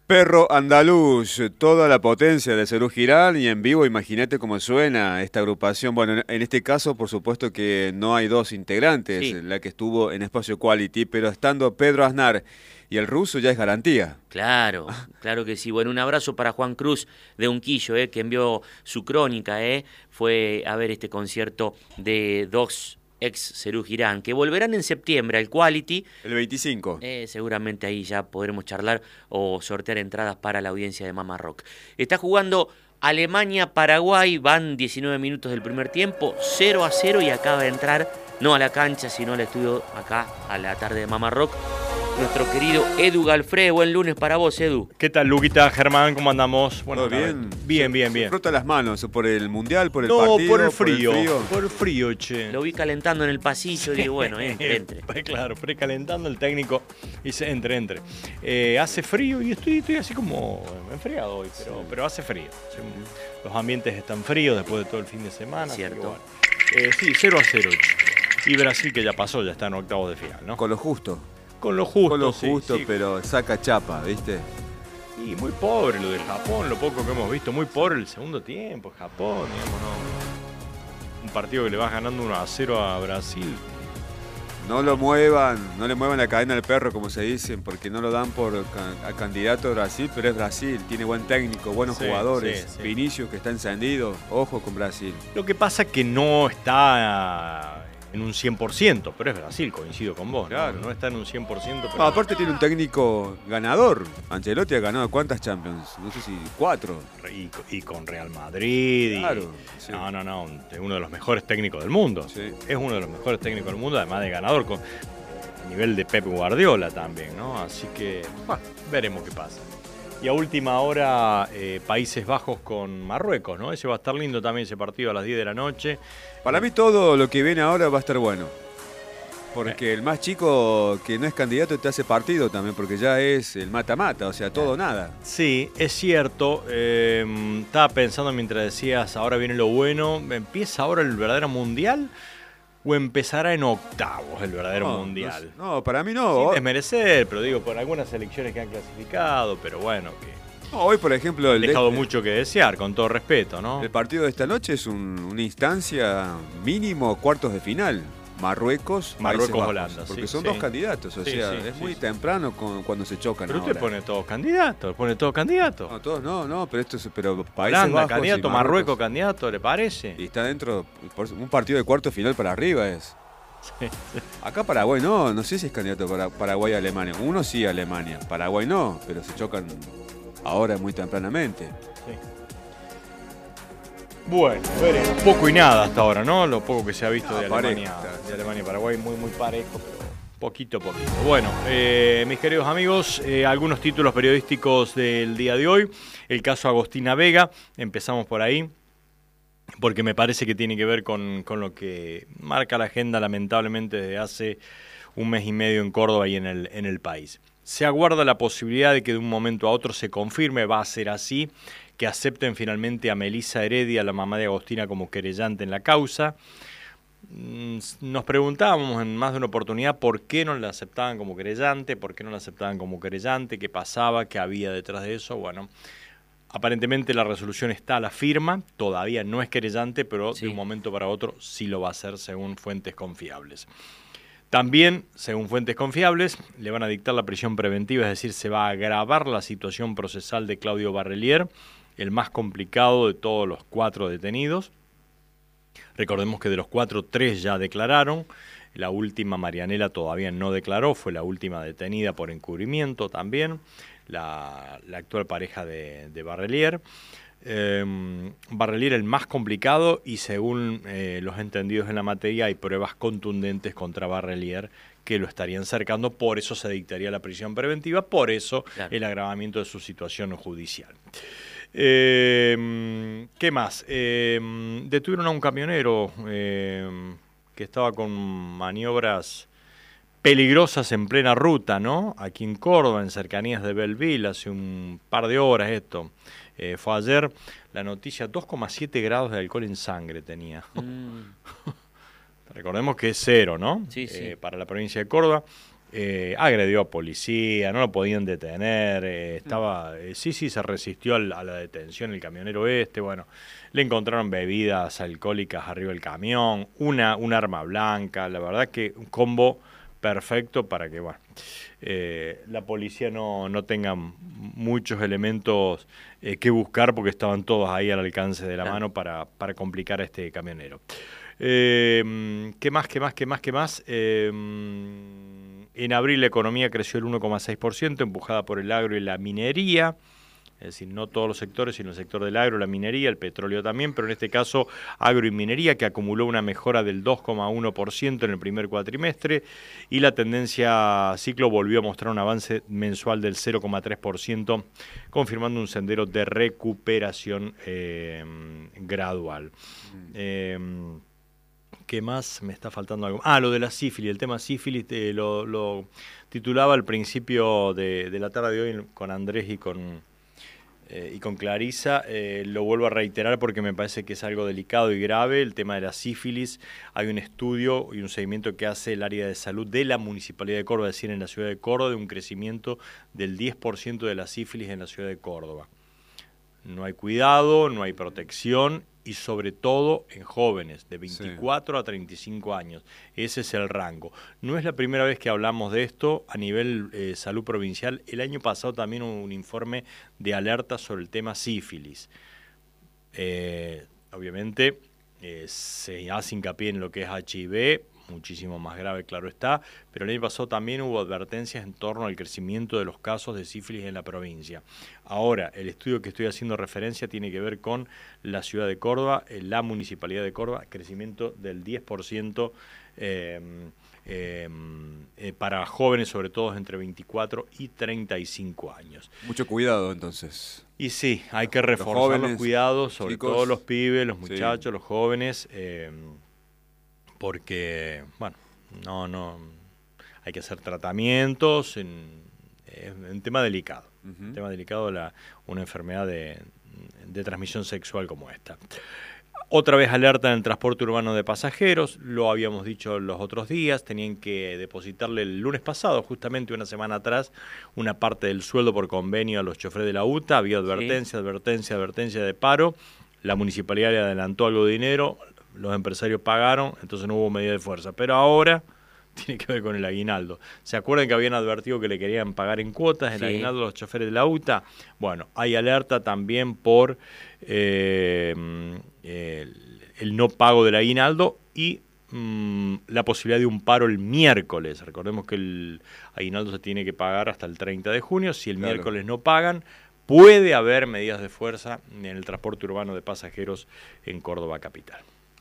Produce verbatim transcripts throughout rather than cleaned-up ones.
Perro andaluz, toda la potencia de Serú Girán y en vivo, imagínate cómo suena esta agrupación. Bueno, en este caso, por supuesto que no hay dos integrantes, Sí. la que estuvo en Espacio Quality, pero estando Pedro Aznar y el ruso ya es garantía. Claro, claro que sí. Bueno, un abrazo para Juan Cruz de Unquillo, eh, que envió su crónica, eh, fue a ver este concierto de dos ex Serú Girán, que volverán en septiembre al Quality. El veinticinco. Eh, seguramente ahí ya podremos charlar o sortear entradas para la audiencia de Mamá Rock. Está jugando Alemania-Paraguay, van diecinueve minutos del primer tiempo, cero a cero, y acaba de entrar, no a la cancha, sino al estudio acá a la tarde de Mamá Rock, nuestro querido Edu Galfré. Buen lunes para vos, Edu. ¿Qué tal, Luquita, Germán? ¿Cómo andamos? Bueno, ¿Todo bien? Bien, bien, Se bien. frota las manos por el mundial, por el No, partido. por el frío. Por el frío. Por el frío, che. Lo vi calentando en el pasillo y digo, bueno, entre, entre. Claro, precalentando el técnico y dice, entre, entre. Eh, hace frío y estoy, estoy así como enfriado hoy, pero, sí. pero hace frío. Sí. Los ambientes están fríos después de todo el fin de semana. Cierto. Bueno. Eh, sí, cero a cero. Che. Y Brasil, que ya pasó, ya está en octavos de final, ¿no? Con lo justo. Con lo justo, Con lo sí, justo, sí. pero saca chapa, ¿viste? Y muy pobre lo del Japón, lo poco que hemos visto, muy pobre el segundo tiempo, Japón, digamos, ¿no? Un partido que le vas ganando uno a cero a Brasil. No lo muevan, no le muevan la cadena al perro, como se dicen, porque no lo dan por ca- a candidato a Brasil, pero es Brasil, tiene buen técnico, buenos Sí, jugadores. sí, sí. Vinicius, que está encendido, ojo con Brasil. Lo que pasa es que no está en un cien por ciento, pero es Brasil, coincido con vos, Claro. ¿no? No está en un cien por ciento, pero... No, aparte tiene un técnico ganador. Ancelotti ha ganado ¿cuántas Champions? No sé si cuatro. Y, y con Real Madrid. Y... Claro, sí. No, no, no, es uno de los mejores técnicos del mundo. Sí. Es uno de los mejores técnicos del mundo, además de ganador, con a nivel de Pep Guardiola también, ¿no? Así que, bueno, veremos qué pasa. Y a última hora, eh, Países Bajos con Marruecos, ¿no? Ese va a estar lindo también, ese partido a las diez de la noche. Para mí todo lo que viene ahora va a estar bueno. Porque el más chico que no es candidato te hace partido también, porque ya es el mata-mata, o sea, todo o nada. Sí, es cierto. Eh, estaba pensando mientras decías, ahora viene lo bueno. ¿Empieza ahora el verdadero mundial o empezará en octavos el verdadero No, mundial? No, no, para mí Sin no. desmerecer, pero digo, por algunas selecciones que han clasificado, pero bueno, que No, hoy, por ejemplo, han el, dejado de- mucho que desear, con todo respeto, ¿no? el partido de esta noche es un- una instancia mínimo cuartos de final. Marruecos, Marruecos, Países Bajos, Holanda, porque sí, son sí. dos candidatos, o Sí, sea, sí, es sí, muy sí. temprano con- cuando se chocan. Pero ahora. usted pone todos candidatos, pone todos candidatos. No, todos no, no, pero esto es pero Países Holanda, Bajos y candidato, Marruecos, candidato, ¿le parece? Y está dentro, por un partido de cuarto final para arriba es. Sí, sí. Acá Paraguay no, no sé si es candidato para Paraguay a Alemania. Uno sí Alemania, Paraguay no, pero se chocan ahora muy tempranamente. Sí. Bueno, veremos. Poco y nada hasta ahora, ¿no? Lo poco que se ha visto No, de Alemania, parejo, de Alemania y Paraguay, muy, muy parejo, pero poquito a poquito. Bueno, eh, mis queridos amigos, eh, algunos títulos periodísticos del día de hoy. El caso Agostina Vega, empezamos por ahí, porque me parece que tiene que ver con, con lo que marca la agenda, lamentablemente, desde hace un mes y medio en Córdoba y en el, en el país. Se aguarda la posibilidad de que de un momento a otro se confirme, va a ser así, que acepten finalmente a Melissa Heredia, la mamá de Agostina, como querellante en la causa. Nos preguntábamos en más de una oportunidad por qué no la aceptaban como querellante, por qué no la aceptaban como querellante, qué pasaba, qué había detrás de eso. Bueno, aparentemente la resolución está a la firma, todavía no es querellante, pero Sí. de un momento para otro sí lo va a hacer según fuentes confiables. También, según fuentes confiables, le van a dictar la prisión preventiva, es decir, se va a agravar la situación procesal de Claudio Barrelier, el más complicado de todos los cuatro detenidos. Recordemos que de los cuatro, tres ya declararon. La última, Marianela, todavía no declaró, fue la última detenida por encubrimiento también, la, la actual pareja de, de Barrelier. Eh, Barrelier el más complicado y según eh, los entendidos en la materia hay pruebas contundentes contra Barrelier que lo estarían cercando, por eso se dictaría la prisión preventiva, por eso Claro. el agravamiento de su situación judicial. Eh, ¿Qué más? Eh, detuvieron a un camionero eh, que estaba con maniobras peligrosas en plena ruta, ¿no? Aquí en Córdoba, en cercanías de Belleville, hace un par de horas esto. Eh, fue ayer la noticia, dos coma siete grados de alcohol en sangre tenía. Mm, Recordemos que es cero, ¿no? Sí, sí. Eh, para la provincia de Córdoba. eh, agredió a policía, no lo podían detener, eh, estaba, eh, sí, sí, se resistió al, a la detención el camionero este, bueno, le encontraron bebidas alcohólicas arriba del camión, una, un arma blanca, la verdad que un combo perfecto para que, bueno, eh, la policía no, no tenga muchos elementos eh, que buscar porque estaban todos ahí al alcance de la Claro. mano para, para complicar a este camionero. Eh, ¿Qué más, qué más, qué más, qué más? Eh, en abril la economía creció el uno coma seis por ciento, empujada por el agro y la minería. Es decir, no todos los sectores, sino el sector del agro, la minería, el petróleo también, pero en este caso agro y minería, que acumuló una mejora del dos coma uno por ciento en el primer cuatrimestre, y la tendencia ciclo volvió a mostrar un avance mensual del cero coma tres por ciento, confirmando un sendero de recuperación eh, gradual. Mm. Eh, ¿Qué más? Me está faltando algo. Ah, lo de la sífilis, el tema sífilis, eh, lo, lo titulaba al principio de, de la tarde de hoy con Andrés y con... Eh, y con Clarisa, eh, lo vuelvo a reiterar porque me parece que es algo delicado y grave, el tema de la sífilis. Hay un estudio y un seguimiento que hace el área de salud de la Municipalidad de Córdoba, es decir, en la ciudad de Córdoba, de un crecimiento del diez por ciento de la sífilis en la ciudad de Córdoba. No hay cuidado, no hay protección y sobre todo en jóvenes de veinticuatro sí. a treinta y cinco años. Ese es el rango. No es la primera vez que hablamos de esto a nivel eh, salud provincial. El año pasado también hubo un informe de alerta sobre el tema sífilis. Eh, obviamente eh, se hace hincapié en lo que es H I V, muchísimo más grave, claro está, pero el año pasado también hubo advertencias en torno al crecimiento de los casos de sífilis en la provincia. Ahora, el estudio que estoy haciendo referencia tiene que ver con la ciudad de Córdoba, la Municipalidad de Córdoba, crecimiento del diez por ciento eh, eh, eh, para jóvenes, sobre todo entre veinticuatro y treinta y cinco años. Mucho cuidado, entonces. Y sí, hay que reforzar los, jóvenes, los cuidados, sobre chicos, todo los pibes, los muchachos, sí. los jóvenes, eh, porque, bueno, no, no, hay que hacer tratamientos, en, es un tema delicado, uh-huh. un tema delicado la, una enfermedad de, de transmisión sexual como esta. Otra vez alerta en el transporte urbano de pasajeros, lo habíamos dicho los otros días, tenían que depositarle el lunes pasado, justamente una semana atrás, una parte del sueldo por convenio a los choferes de la U T A, había advertencia, sí. advertencia, advertencia de paro, la municipalidad le adelantó algo de dinero, los empresarios pagaron, entonces no hubo medida de fuerza. Pero ahora tiene que ver con el aguinaldo. ¿Se acuerdan que habían advertido que le querían pagar en cuotas el sí. aguinaldo a los choferes de la U T A? Bueno, hay alerta también por eh, el, el no pago del aguinaldo y mmm, la posibilidad de un paro el miércoles. Recordemos que el aguinaldo se tiene que pagar hasta el treinta de junio. Si el claro. miércoles no pagan, puede haber medidas de fuerza en el transporte urbano de pasajeros en Córdoba capital.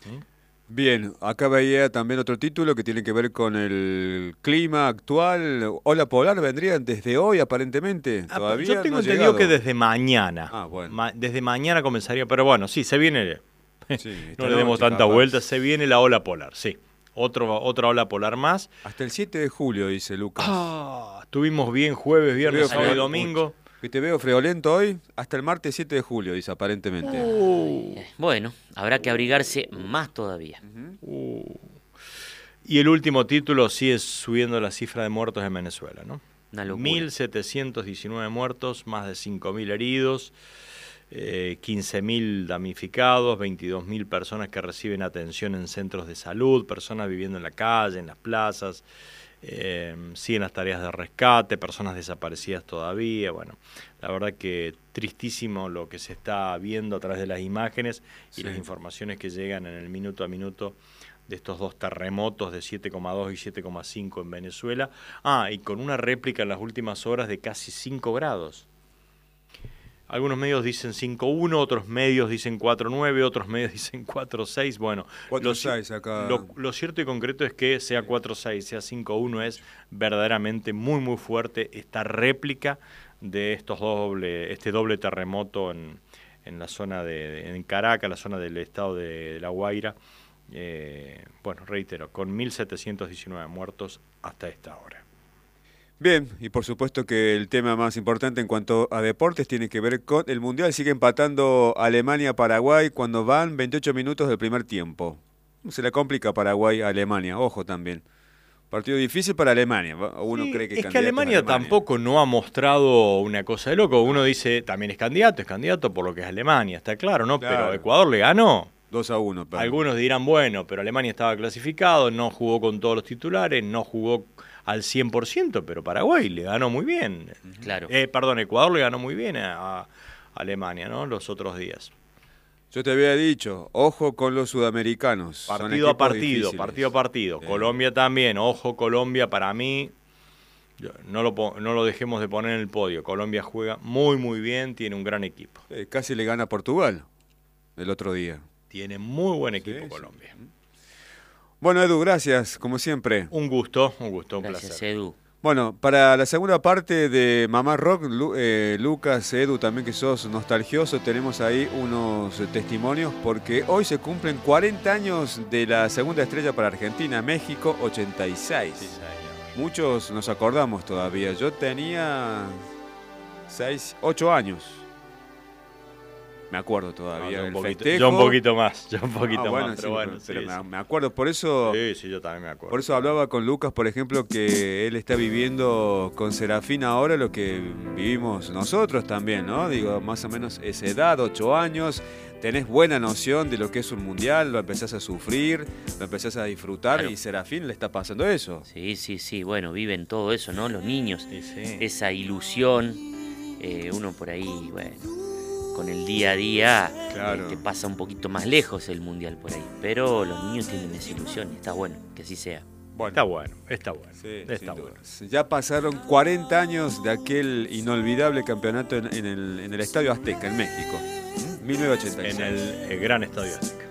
Bien, acá veía también otro título que tiene que ver con el clima actual. Ola polar vendría desde hoy aparentemente. Ah, Todavía yo tengo no entendido llegado. que desde mañana. Ah, bueno. Ma- desde mañana comenzaría, pero bueno, sí, se viene. Sí, no le demos tanta vuelta, se viene la ola polar, sí. Otro, otra ola polar más. Hasta el siete de julio, dice Lucas. Ah, estuvimos bien jueves, viernes, sábado y domingo. Que te veo friolento hoy, hasta el martes siete de julio, dice aparentemente. Uh. Bueno, habrá que abrigarse más todavía. Uh. Uh. Y el último título sigue subiendo la cifra de muertos en Venezuela, ¿no? Una locura. mil setecientos diecinueve muertos, más de cinco mil heridos, eh, quince mil damnificados, veintidós mil personas que reciben atención en centros de salud, personas viviendo en la calle, en las plazas. Eh, siguen las tareas de rescate, personas desaparecidas todavía. Bueno, la verdad que tristísimo lo que se está viendo a través de las imágenes y sí. las informaciones que llegan en el minuto a minuto de estos dos terremotos de siete coma dos y siete coma cinco en Venezuela. Ah, y con una réplica en las últimas horas de casi cinco grados. Algunos medios dicen cinco uno, otros medios dicen cuatro nueve, otros medios dicen cuatro seis. Bueno, cuatro seis acá. Lo, lo cierto y concreto es que sea cuatro seis, sea cinco uno, es verdaderamente muy muy fuerte esta réplica de estos doble, este doble terremoto en, en la zona de en Caracas, la zona del estado de, de La Guaira. Eh, bueno, reitero, con mil setecientos diecinueve muertos hasta esta hora. Bien, y por supuesto que el tema más importante en cuanto a deportes tiene que ver con el Mundial. Sigue empatando Alemania-Paraguay cuando van veintiocho minutos del primer tiempo. Se le complica Paraguay a Alemania, ojo también. Partido difícil para Alemania. Uno Sí, cree que es que Alemania, Alemania tampoco no ha mostrado una cosa de loco. Uno dice, también es candidato, es candidato por lo que es Alemania, está claro, ¿no? Claro. Pero Ecuador le ganó. dos a uno. Pero... Algunos dirán, bueno, pero Alemania estaba clasificado, no jugó con todos los titulares, no jugó al cien por ciento, pero Paraguay le ganó muy bien. Claro. Eh, perdón, Ecuador le ganó muy bien a, a Alemania, ¿no? Los otros días. Yo te había dicho, ojo con los sudamericanos. Partido a partido, difíciles. partido a partido. Sí. Colombia también, ojo, Colombia para mí, no lo, no lo dejemos de poner en el podio. Colombia juega muy, muy bien, tiene un gran equipo. Eh, casi le gana a Portugal el otro día. Tiene muy buen equipo sí, Colombia. Sí. Bueno, Edu, gracias, como siempre. Un gusto, un gusto, un gracias, placer. Edu. Bueno, para la segunda parte de Mamá Rock, Lu, eh, Lucas, Edu, también que sos nostalgioso, tenemos ahí unos eh, testimonios porque hoy se cumplen cuarenta años de la segunda estrella para Argentina, México ochenta y seis. Sí, muchos nos acordamos todavía. Yo tenía seis, ocho años. Me acuerdo todavía. No, el poquito, festejo. yo un poquito más, yo un poquito ah, bueno, más, pero sí, bueno. Pero sí, me, sí. me acuerdo, por eso. Sí, sí, yo también me acuerdo. Por eso hablaba con Lucas, por ejemplo, que él está viviendo con Serafín ahora lo que vivimos nosotros también, ¿no? Digo, más o menos esa edad, ocho años. Tenés buena noción de lo que es un mundial, lo empezás a sufrir, lo empezás a disfrutar claro. Y Serafín le está pasando eso. Sí, sí, sí, bueno, viven todo eso, ¿no? Los niños, sí, sí. Esa ilusión, eh, uno por ahí, bueno, con el día a día claro. eh, te pasa un poquito más lejos el mundial por ahí, pero los niños tienen esa ilusión y está bueno que así sea. Bueno, está bueno, está bueno. Sí, está bueno. Ya pasaron cuarenta años de aquel inolvidable campeonato en, en, el, en el Estadio Azteca, en México. mil novecientos ochenta y seis. En el, el gran Estadio Azteca.